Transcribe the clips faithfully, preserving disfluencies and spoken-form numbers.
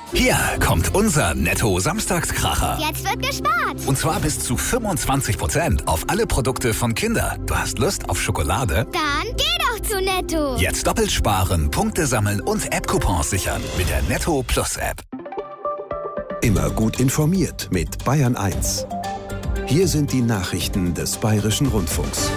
Hier kommt unser Netto-Samstagskracher. Jetzt wird gespart. Und zwar bis zu fünfundzwanzig Prozent auf alle Produkte von Kinder. Du hast Lust auf Schokolade? Dann geh doch zu Netto. Jetzt doppelt sparen, Punkte sammeln und App-Coupons sichern mit der Netto Plus App. Immer gut informiert mit Bayern eins. Hier sind die Nachrichten des Bayerischen Rundfunks.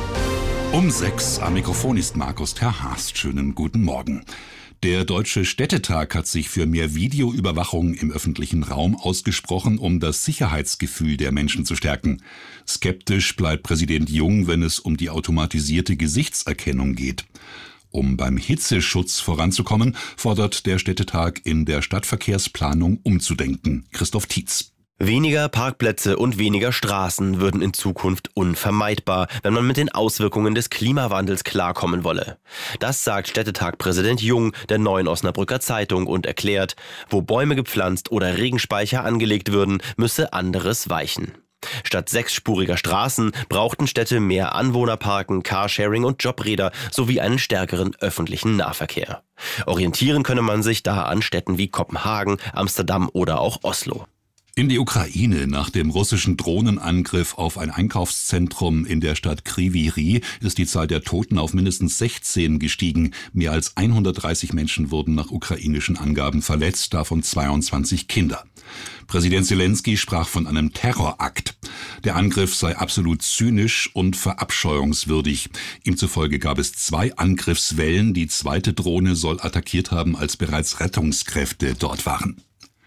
Um sechs am Mikrofon ist Markus Terhast. Schönen guten Morgen. Der Deutsche Städtetag hat sich für mehr Videoüberwachung im öffentlichen Raum ausgesprochen, um das Sicherheitsgefühl der Menschen zu stärken. Skeptisch bleibt Präsident Jung, wenn es um die automatisierte Gesichtserkennung geht. Um beim Hitzeschutz voranzukommen, fordert der Städtetag in der Stadtverkehrsplanung umzudenken. Christoph Tietz. Weniger Parkplätze und weniger Straßen würden in Zukunft unvermeidbar, wenn man mit den Auswirkungen des Klimawandels klarkommen wolle. Das sagt Städtetag-Präsident Jung der Neuen Osnabrücker Zeitung und erklärt, wo Bäume gepflanzt oder Regenspeicher angelegt würden, müsse anderes weichen. Statt sechsspuriger Straßen brauchten Städte mehr Anwohnerparken, Carsharing und Jobräder sowie einen stärkeren öffentlichen Nahverkehr. Orientieren könne man sich da an Städten wie Kopenhagen, Amsterdam oder auch Oslo. In die Ukraine. Nach dem russischen Drohnenangriff auf ein Einkaufszentrum in der Stadt Kryvyi Rih ist die Zahl der Toten auf mindestens sechzehn gestiegen. Mehr als hundertdreißig Menschen wurden nach ukrainischen Angaben verletzt, davon zweiundzwanzig Kinder. Präsident Zelensky sprach von einem Terrorakt. Der Angriff sei absolut zynisch und verabscheuungswürdig. Ihm zufolge gab es zwei Angriffswellen. Die zweite Drohne soll attackiert haben, als bereits Rettungskräfte dort waren.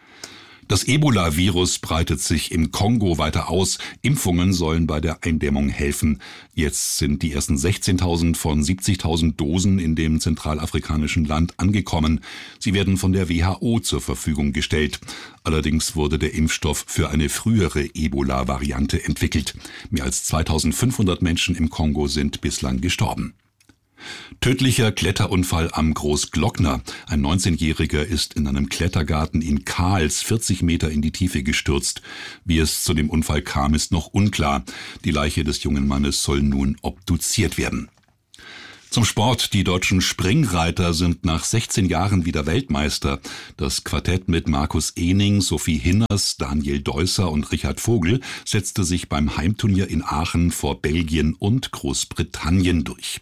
Das Ebola-Virus breitet sich im Kongo weiter aus. Impfungen sollen bei der Eindämmung helfen. Jetzt sind die ersten sechzehntausend von siebzigtausend Dosen in dem zentralafrikanischen Land angekommen. Sie werden von der W H O zur Verfügung gestellt. Allerdings wurde der Impfstoff für eine frühere Ebola-Variante entwickelt. Mehr als zweitausendfünfhundert Menschen im Kongo sind bislang gestorben. Tödlicher Kletterunfall am Großglockner. Ein neunzehnjähriger ist in einem Klettergarten in Kals vierzig Meter in die Tiefe gestürzt. Wie es zu dem Unfall kam, ist noch unklar. Die Leiche des jungen Mannes soll nun obduziert werden. Zum Sport. Die deutschen Springreiter sind nach sechzehn Jahren wieder Weltmeister. Das Quartett mit Markus Ehning, Sophie Hinners, Daniel Deusser und Richard Vogel setzte sich beim Heimturnier in Aachen vor Belgien und Großbritannien durch.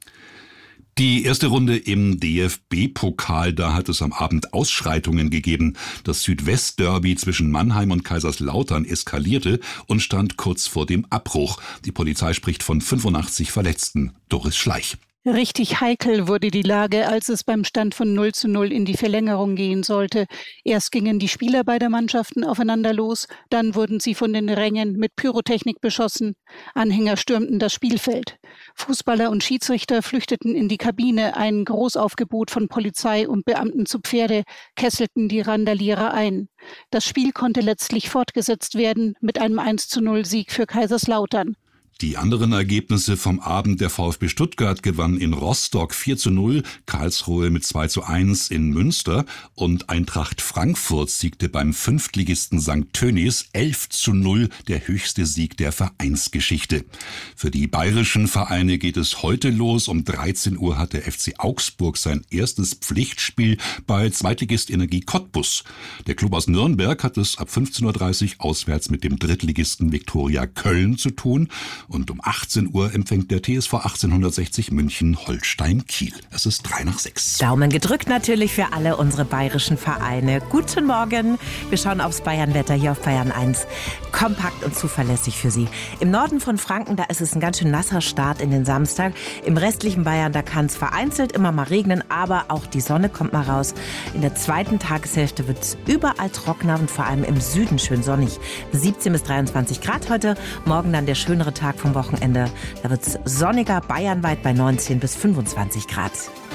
Die erste Runde im D F B-Pokal, da hat es am Abend Ausschreitungen gegeben. Das Südwest-Derby zwischen Mannheim und Kaiserslautern eskalierte und stand kurz vor dem Abbruch. Die Polizei spricht von fünfundachtzig Verletzten. Doris Schleich. Richtig heikel wurde die Lage, als es beim Stand von null zu null in die Verlängerung gehen sollte. Erst gingen die Spieler beider Mannschaften aufeinander los, dann wurden sie von den Rängen mit Pyrotechnik beschossen. Anhänger stürmten das Spielfeld. Fußballer und Schiedsrichter flüchteten in die Kabine. Ein Großaufgebot von Polizei und Beamten zu Pferde kesselten die Randalierer ein. Das Spiel konnte letztlich fortgesetzt werden mit einem eins zu null Sieg für Kaiserslautern. Die anderen Ergebnisse vom Abend: der VfB Stuttgart gewann in Rostock vier zu null, Karlsruhe mit zwei zu eins in Münster und Eintracht Frankfurt siegte beim Fünftligisten Sankt Tönnies elf zu null, der höchste Sieg der Vereinsgeschichte. Für die bayerischen Vereine geht es heute los. Um dreizehn Uhr hat der F C Augsburg sein erstes Pflichtspiel bei Zweitligist Energie Cottbus. Der Klub aus Nürnberg hat es ab fünfzehn Uhr dreißig auswärts mit dem Drittligisten Viktoria Köln zu tun. Und um achtzehn Uhr empfängt der T S V achtzehnhundertsechzig München Holstein Kiel. Es ist drei nach sechs. Daumen gedrückt natürlich für alle unsere bayerischen Vereine. Guten Morgen. Wir schauen aufs Bayernwetter hier auf Bayern eins. Kompakt und zuverlässig für Sie. Im Norden von Franken, da ist es ein ganz schön nasser Start in den Samstag. Im restlichen Bayern, da kann es vereinzelt immer mal regnen, aber auch die Sonne kommt mal raus. In der zweiten Tageshälfte wird es überall trockener und vor allem im Süden schön sonnig. siebzehn bis dreiundzwanzig Grad heute. Morgen dann der schönere Tag vom Wochenende. Da wird es sonniger, bayernweit bei neunzehn bis fünfundzwanzig Grad.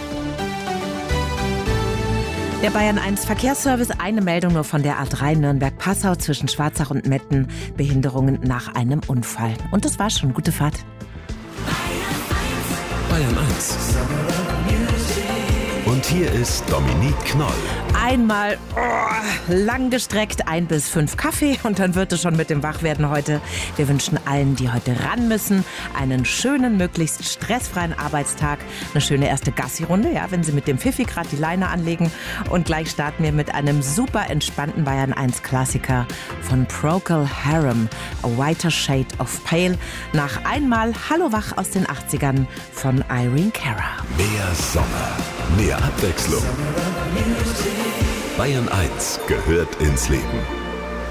Der Bayern eins Verkehrsservice, eine Meldung nur von der A drei Nürnberg-Passau zwischen Schwarzach und Metten. Behinderungen nach einem Unfall. Und das war's schon. Gute Fahrt. Bayern eins. Und Und hier ist Dominique Knoll. Einmal oh, langgestreckt, ein bis fünf Kaffee und dann wird es schon mit dem Wachwerden heute. Wir wünschen allen, die heute ran müssen, einen schönen, möglichst stressfreien Arbeitstag. Eine schöne erste Gassi-Runde, ja, wenn Sie mit dem Pfiffi gerade die Leine anlegen. Und gleich starten wir mit einem super entspannten Bayern eins Klassiker von Procol Harum, A Whiter Shade of Pale. Nach einmal Hallo Wach aus den achtzigern von Irene Cara. Mehr Sommer, mehr Abwechslung. Bayern eins gehört ins Leben.